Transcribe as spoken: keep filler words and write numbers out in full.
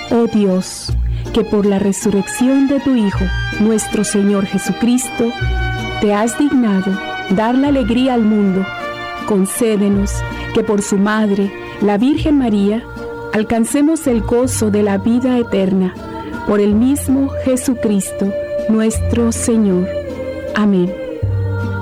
Oh Dios, que por la resurrección de tu Hijo, nuestro Señor Jesucristo, te has dignado dar la alegría al mundo, concédenos que por su Madre, la Virgen María, alcancemos el gozo de la vida eterna, por el mismo Jesucristo, nuestro Señor. Amén.